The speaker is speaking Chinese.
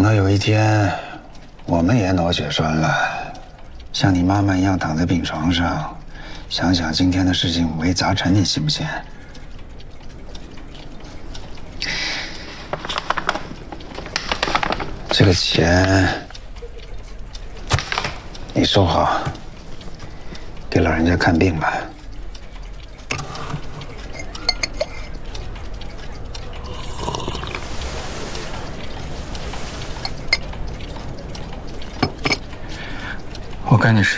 到有一天，我们也脑血栓了，像你妈妈一样躺在病床上，想想今天的事情五味杂陈，你信不信？这个钱你收好，给老人家看病吧。我赶紧